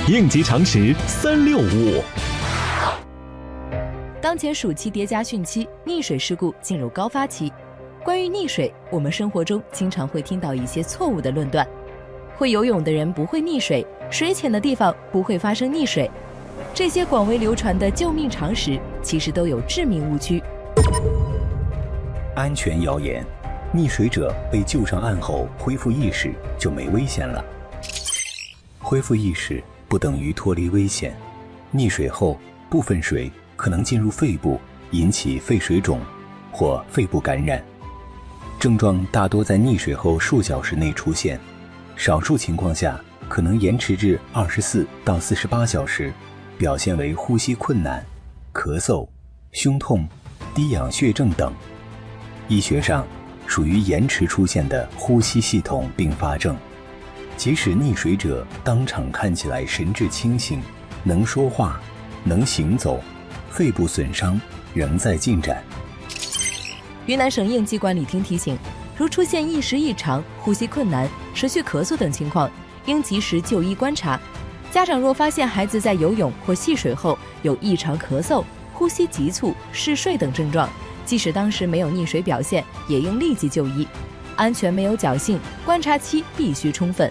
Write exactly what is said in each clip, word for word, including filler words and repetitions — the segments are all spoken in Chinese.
应急常识三六五。 当前暑期叠加汛期，溺水事故进入高发期。关于溺水，我们生活中经常会听到一些错误的论断：会游泳的人不会溺水，水浅的地方不会发生溺水。这些广为流传的救命常识，其实都有致命误区。 安全谣言：溺水者被救上岸后恢复意识就没危险了。恢复意识不等于脱离危险，溺水后部分水可能进入肺部，引起肺水肿或肺部感染。症状大多在溺水后数小时内出现，少数情况下可能延迟至二十四到四十八小时，表现为呼吸困难、咳嗽、胸痛、低氧血症等。医学上属于延迟出现的呼吸系统并发症。即使溺水者当场看起来神志清醒，能说话，能行走，肺部损伤仍在进展。 云南省应急管理厅提醒，如出现意识异常、呼吸困难、持续咳嗽等情况，应及时就医观察。家长若发现孩子在游泳或戏水后有异常咳嗽、呼吸急促、嗜睡等症状，即使当时没有溺水表现，也应立即就医。安全没有侥幸，观察期必须充分。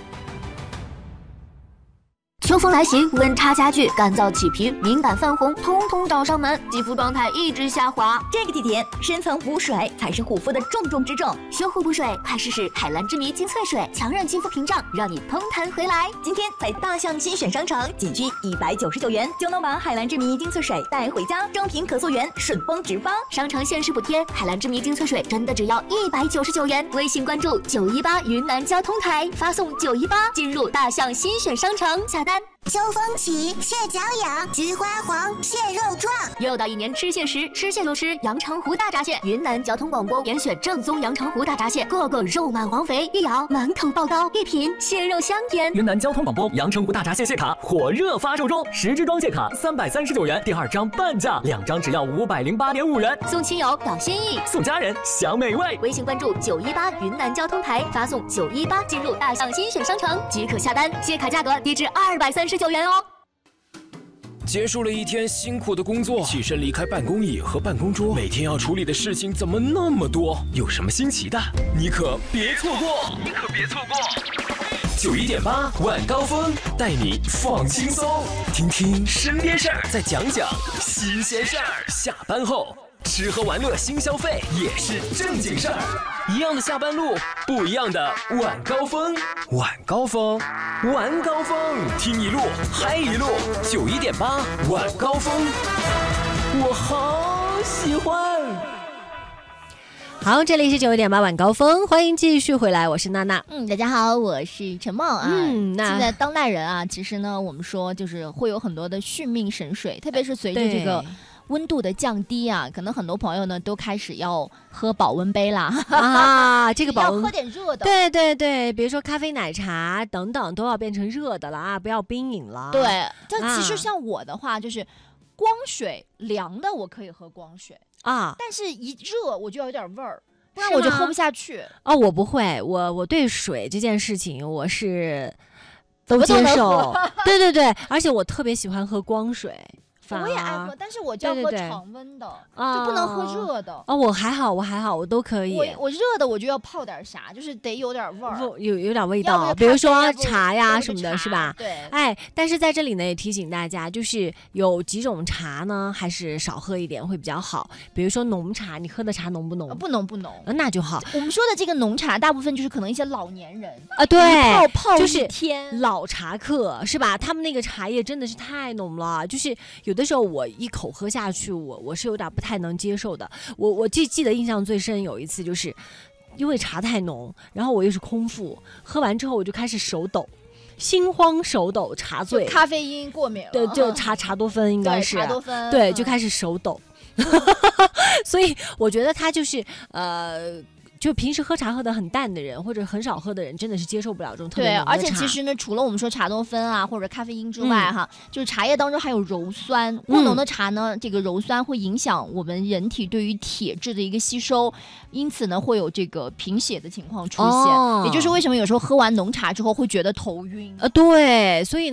秋风来袭，温差加剧，干燥起皮、敏感泛红，通通找上门。肌肤状态一直下滑， 这个季节深层补水才是护肤的重中之重。 修护补水，快试试海蓝之谜精粹水，强韧肌肤屏障，让你通弹回来。 今天在大象新选商城，仅需一百九十九元就能把海蓝之谜精粹水带回家，正品可溯源，顺丰直发。 商城限时补贴，海蓝之谜精粹水真的只要一百九十九元。微信关注九一八云南交通台，发送九一八进入大象新选商城下单。 秋风起，蟹脚痒，菊花黄，蟹肉壮。 又到一年吃蟹时，吃蟹就吃阳澄湖大闸蟹。云南交通广播严选正宗阳澄湖大闸蟹，个个肉满黄肥，一咬满口爆刀，一品蟹肉香甜。 云南交通广播阳澄湖大闸蟹蟹卡火热发售中，十支装蟹卡三百三十九元，第二张半价，两张只要五百零八点五元。 送亲友表心意， 送家人享美味。 微信关注九一八云南交通台，发送九一八进入大象新选商城即可下单，蟹卡价格低至二百三十九元哦。 结束了一天辛苦的工作，起身离开办公椅和办公桌，每天要处理的事情怎么那么多？有什么新奇的？你可别错过！你可别错过！九一点八晚高峰带你放轻松，听听身边事儿，再讲讲新鲜事儿。下班后吃喝玩乐新消费也是正经事儿，一样的下班路，不一样的晚高峰。晚高峰，晚高峰，听一路嗨一路。九一点八晚高峰，我好喜欢。 好，这里是九一点八晚高峰，欢迎继续回来，我是娜娜。 嗯，大家好，我是陈梦啊。 嗯，那现在当代人啊，其实呢，我们说就是会有很多的续命神水，特别是随着这个温度的降低啊，可能很多朋友呢都开始要喝保温杯啦啊，这个保温要喝点热的， 对对对，比如说咖啡、奶茶等等都要变成热的了啊，不要冰饮了。 对，但其实像我的话，就是光水凉的我可以喝光水啊， 但是一热我就要有点味儿，不然我就喝不下去。 哦，我不会，我我对水这件事情我是都接受，对对对，而且我特别喜欢喝光水。 我也爱喝，但是我就要喝常温的， 对对对就不能喝热的。 哦，我还好，我还好，我都可以。 我我热的我就要泡点啥，就是得有点味儿， 有有点味道，比如说茶呀什么的，是吧？ 对。 哎，但是在这里呢，也提醒大家，就是有几种茶呢，还是少喝一点会比较好。比如说浓茶，你喝的茶浓不浓？ 不浓不浓， 那就好。 我们说的这个浓茶，大部分就是可能一些老年人啊，对， 泡泡就是天老茶客是吧？他们那个茶叶真的是太浓了，就是有的时候我一口喝下去，我我是有点不太能接受的。我我记记得印象最深有一次，就是因为茶太浓，然后我又是空腹，喝完之后我就开始手抖，心慌手抖，茶醉， 咖啡因过敏了， 对，就茶茶多酚应该是， 茶多酚， 对，就开始手抖。所以我觉得他就是呃。就平时喝茶喝得很淡的人，或者很少喝的人，真的是接受不了这种特别浓的茶。 对，而且其实呢，除了我们说茶多酚啊或者咖啡因之外，嗯、哈，就是茶叶当中还有鞣酸。过浓的茶呢，嗯、这个鞣酸会影响我们人体对于铁质的一个吸收，因此呢，会有这个贫血的情况出现。哦、也就是为什么有时候喝完浓茶之后会觉得头晕。 呃，对，所以。